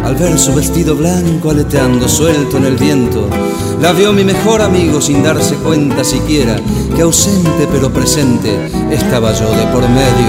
Al ver su vestido blanco aleteando suelto en el viento, la vio mi mejor amigo sin darse cuenta siquiera que ausente pero presente estaba yo de por medio.